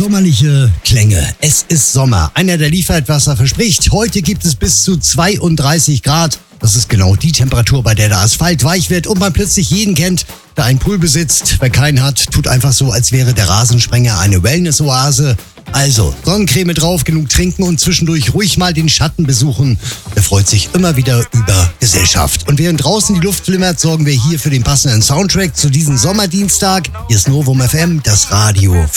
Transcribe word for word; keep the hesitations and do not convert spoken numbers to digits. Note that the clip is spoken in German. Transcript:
Sommerliche Klänge. Es ist Sommer. Einer, der liefert, was er verspricht. Heute gibt es bis zu zweiunddreißig Grad. Das ist genau die Temperatur, bei der der Asphalt weich wird und man plötzlich jeden kennt, der einen Pool besitzt. Wer keinen hat, tut einfach so, als wäre der Rasensprenger eine Wellness-Oase. Also, Sonnencreme drauf, genug trinken und zwischendurch ruhig mal den Schatten besuchen. Er freut sich immer wieder über Gesellschaft. Und während draußen die Luft flimmert, sorgen wir hier für den passenden Soundtrack zu diesem Sommerdienstag. Hier ist Novum F M, das Radio